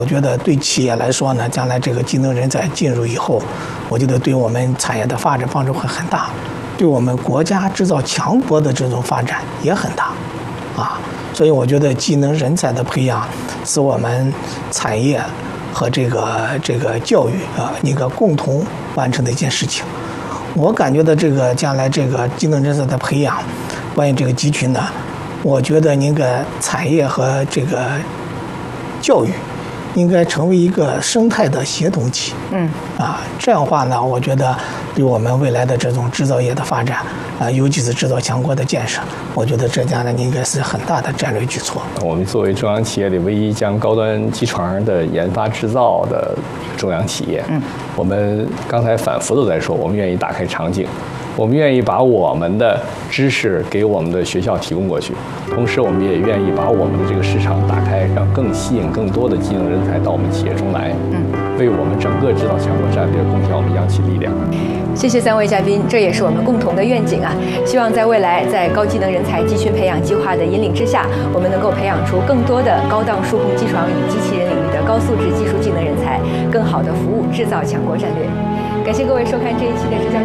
我觉得对企业来说呢，将来这个技能人才进入以后，我觉得对我们产业的发展帮助会很大，对我们国家制造强国的这种发展也很大，所以我觉得技能人才的培养是我们产业和这个教育一个共同完成的一件事情。我感觉到这个将来这个技能人才的培养，关于这个集群呢，我觉得那个产业和这个教育应该成为一个生态的协同体。这样的话呢，我觉得对我们未来的这种制造业的发展尤其是制造强国的建设，我觉得这将来应该是很大的战略举措。 我们作为中央企业里唯一将高端机床的研发制造的中央企业，我们刚才反复都在说，我们愿意打开场景。我们愿意把我们的知识给我们的学校提供过去，同时我们也愿意把我们的这个市场打开，让更吸引更多的技能人才到我们企业中来，为我们整个制造强国战略贡献我们央企力量。 谢谢3位嘉宾，这也是我们共同的愿景啊！希望在未来，在高技能人才集群培养计划的引领之下，我们能够培养出更多的高档数控机床与机器人领域的高素质技术技能人才，更好地服务制造强国战略。感谢各位收看这一期的《制造》。